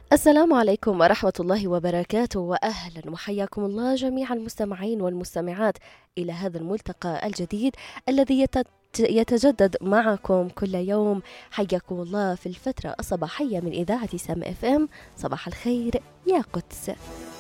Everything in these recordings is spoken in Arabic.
السلام عليكم ورحمة الله وبركاته، وأهلا وحياكم الله جميع المستمعين والمستمعات إلى هذا الملتقى الجديد الذي يتجدد معكم كل يوم. حياكم الله في الفترة الصباحية من إذاعة سام اف ام. صباح الخير يا قدس.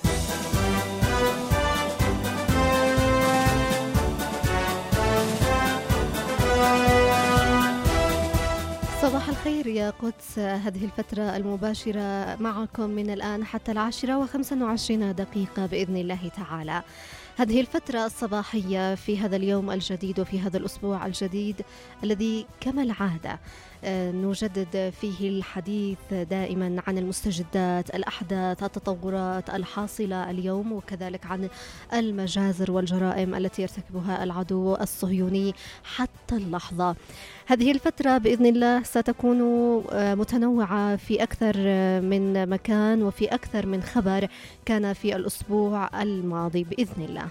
صباح الخير يا قدس. هذه الفترة المباشرة معكم من الآن حتى 10:25 بإذن الله تعالى. هذه الفترة الصباحية في هذا اليوم الجديد وفي هذا الأسبوع الجديد الذي كما العادة نجدد فيه الحديث دائما عن المستجدات، الأحداث، التطورات الحاصلة اليوم، وكذلك عن المجازر والجرائم التي يرتكبها العدو الصهيوني حتى اللحظة. هذه الفترة بإذن الله ستكون متنوعة في أكثر من مكان وفي أكثر من خبر كان في الأسبوع الماضي بإذن الله.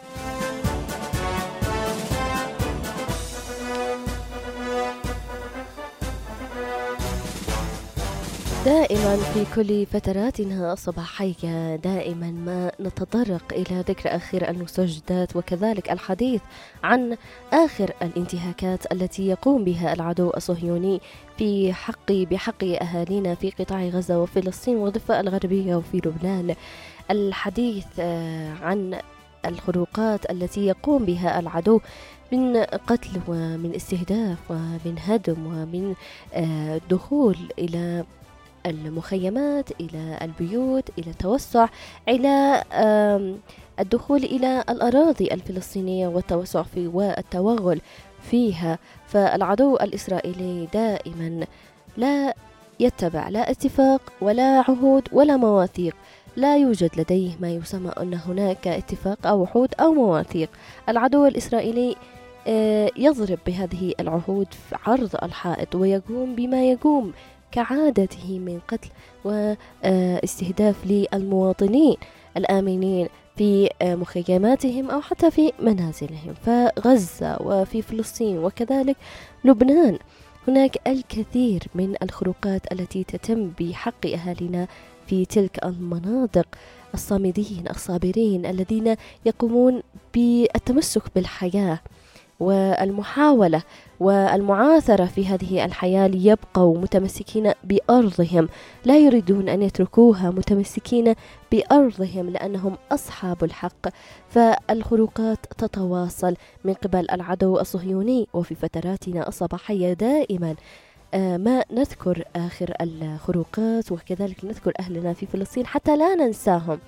دائما في كل فتراتنا الصباحية دائما ما نتطرق إلى ذكر آخر المستجدات وكذلك الحديث عن آخر الانتهاكات التي يقوم بها العدو الصهيوني بحق أهالينا في قطاع غزة وفلسطين والضفة الغربية وفي لبنان. الحديث عن الخروقات التي يقوم بها العدو من قتل ومن استهداف ومن هدم ومن دخول إلى المخيمات، إلى البيوت، إلى التوسع، إلى الدخول إلى الأراضي الفلسطينية والتوسع والتوغل فيها. فالعدو الإسرائيلي دائما لا يتبع لا اتفاق ولا عهود ولا مواثيق. لا يوجد لديه ما يسمى أن هناك اتفاق أو عهود أو مواثيق. العدو الإسرائيلي يضرب بهذه العهود في عرض الحائط ويقوم بما يقوم كعادته من قتل واستهداف للمواطنين الآمنين في مخيماتهم أو حتى في منازلهم. فغزة وفي فلسطين وكذلك لبنان هناك الكثير من الخروقات التي تتم بحق أهالينا في تلك المناطق، الصامدين الصابرين الذين يقومون بالتمسك بالحياة والمحاولة والمعاثرة في هذه الحياة ليبقوا متمسكين بأرضهم، لا يريدون أن يتركوها، متمسكين بأرضهم لأنهم أصحاب الحق. فالخروقات تتواصل من قبل العدو الصهيوني، وفي فتراتنا الصباحية دائما ما نذكر آخر الخروقات وكذلك نذكر أهلنا في فلسطين حتى لا ننساهم.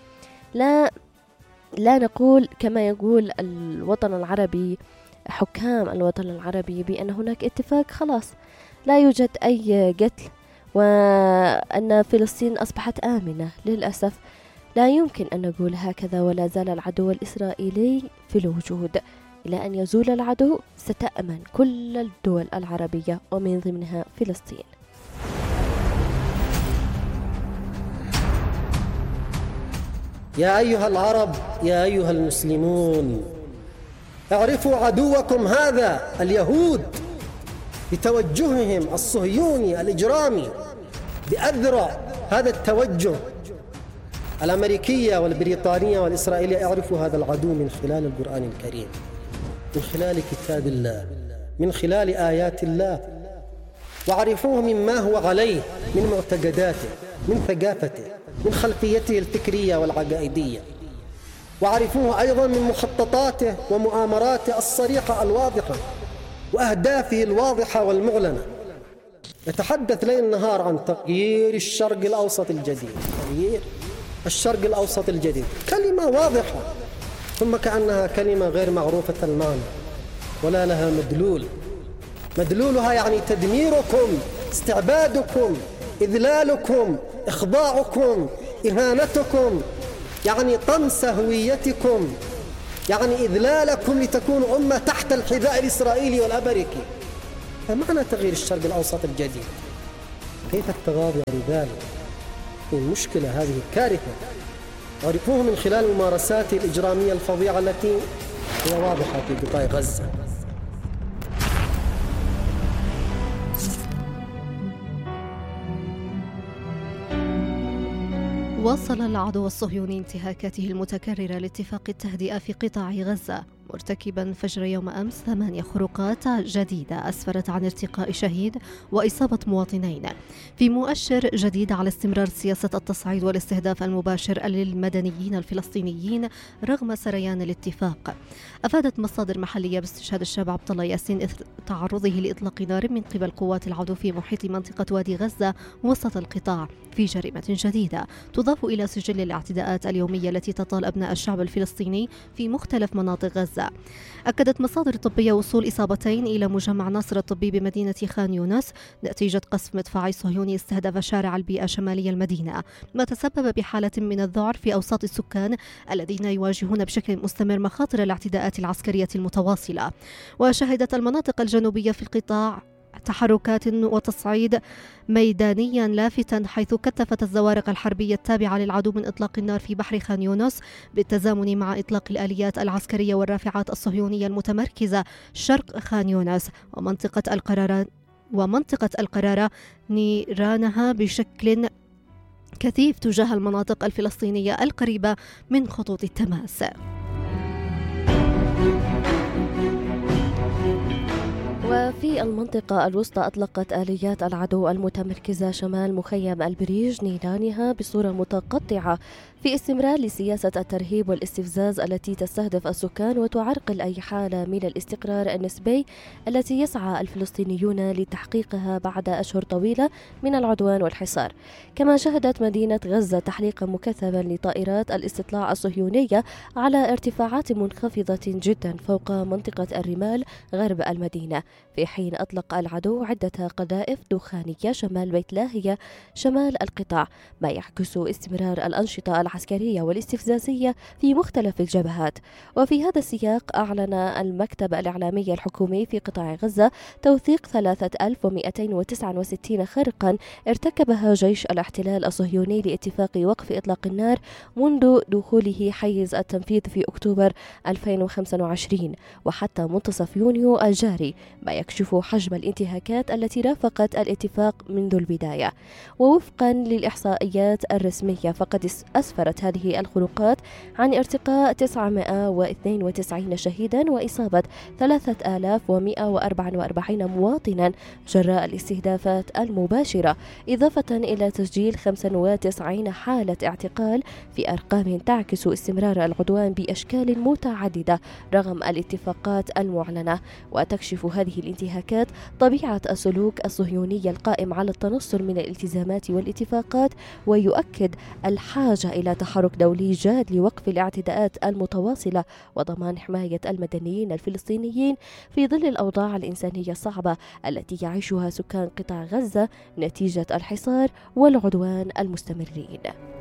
لا نقول كما يقول الوطن العربي، حكام الوطن العربي، بأن هناك اتفاق خلاص لا يوجد أي قتل وأن فلسطين أصبحت آمنة. للأسف لا يمكن أن نقول هكذا، ولا زال العدو الإسرائيلي في الوجود. إلى أن يزول العدو ستأمن كل الدول العربية ومن ضمنها فلسطين. يا أيها العرب، يا أيها المسلمون، اعرفوا عدوكم هذا اليهود بتوجههم الصهيوني الإجرامي بأذرع هذا التوجه الأمريكية والبريطانية والإسرائيلية. اعرفوا هذا العدو من خلال القرآن الكريم، من خلال كتاب الله، من خلال آيات الله، واعرفوه مما هو عليه من معتقداته، من ثقافته، من خلفيته الفكرية والعقائدية، واعرفوه أيضا من مخططاته ومؤامراته الصريحة الواضحة وأهدافه الواضحة والمعلنة. يتحدث ليل نهار عن تغيير الشرق الأوسط الجديد، تغيير الشرق الأوسط الجديد، كلمة واضحة ثم كأنها كلمة غير معروفة المعنى ولا لها مدلول. مدلولها يعني تدميركم، استعبادكم، إذلالكم، إخضاعكم، إهانتكم، يعني طمس هويتكم، يعني إذلالكم لتكونوا أمة تحت الحذاء الإسرائيلي والأمريكي. فمعنى تغيير الشرق الأوسط الجديد؟ كيف التغاضي عن ذلك؟ المشكلة هذه كارثة. عرفوه من خلال ممارساته الإجرامية الفظيعة التي هي واضحة في قطاع غزة. واصل العدو الصهيوني انتهاكاته المتكررة لاتفاق التهدئة في قطاع غزة، مرتكبا فجر يوم أمس 8 خروقات جديدة أسفرت عن ارتقاء شهيد وإصابة مواطنين، في مؤشر جديد على استمرار سياسة التصعيد والاستهداف المباشر للمدنيين الفلسطينيين رغم سريان الاتفاق. أفادت مصادر محلية باستشهاد الشاب عبد الله ياسين إثر تعرضه لإطلاق نار من قبل قوات العدو في محيط منطقة وادي غزة وسط القطاع في جريمة جديدة تضاف إلى سجل الاعتداءات اليومية التي تطال أبناء الشعب الفلسطيني في مختلف مناطق غزة. أكدت مصادر طبية وصول إصابتين إلى مجمع ناصر الطبي بمدينة خان يونس نتيجة قصف مدفعي صهيوني استهدف شارع البيئة شمالي المدينة، ما تسبب بحالة من الذعر في أوساط السكان الذين يواجهون بشكل مستمر مخاطر الاعتداءات العسكرية المتواصلة. وشهدت المناطق الجنوبية في القطاع تحركات وتصعيد ميدانيا لافتا، حيث كثفت الزوارق الحربية التابعة للعدو من إطلاق النار في بحر خان يونس بالتزامن مع إطلاق الآليات العسكرية والرافعات الصهيونية المتمركزة شرق خان يونس ومنطقة القرارة نيرانها بشكل كثيف تجاه المناطق الفلسطينية القريبة من خطوط التماس. وفي المنطقة الوسطى أطلقت آليات العدو المتمركزة شمال مخيم البريج نيرانها بصورة متقطعة في استمرار لسياسة الترهيب والاستفزاز التي تستهدف السكان وتعرقل أي حالة من الاستقرار النسبي التي يسعى الفلسطينيون لتحقيقها بعد أشهر طويلة من العدوان والحصار. كما شهدت مدينة غزة تحليقا مكثفا لطائرات الاستطلاع الصهيونية على ارتفاعات منخفضة جدا فوق منطقة الرمال غرب المدينة، في حين أطلق العدو عدة قذائف دخانية شمال بيت لاهية شمال القطاع، ما يعكس استمرار الأنشطة العسكرية والاستفزازية في مختلف الجبهات. وفي هذا السياق أعلن المكتب الإعلامي الحكومي في قطاع غزة توثيق 3269 خرقا ارتكبها جيش الاحتلال الصهيوني لاتفاق وقف إطلاق النار منذ دخوله حيز التنفيذ في أكتوبر 2025 وحتى منتصف يونيو الجاري، ما يكشف حجم الانتهاكات التي رافقت الاتفاق منذ البداية. ووفقا للإحصائيات الرسمية فقد أسفرت هذه الخروقات عن ارتقاء 992 شهيدا وإصابة 3144 مواطنا جراء الاستهدافات المباشرة، إضافة إلى تسجيل 95 حالة اعتقال في أرقام تعكس استمرار العدوان بأشكال متعددة رغم الاتفاقات المعلنة. وتكشف هذه الانتهاكات طبيعة السلوك الصهيوني القائم على التنصل من الالتزامات والاتفاقات، ويؤكد الحاجة إلى تحرك دولي جاد لوقف الاعتداءات المتواصلة وضمان حماية المدنيين الفلسطينيين في ظل الأوضاع الإنسانية الصعبة التي يعيشها سكان قطاع غزة نتيجة الحصار والعدوان المستمرين.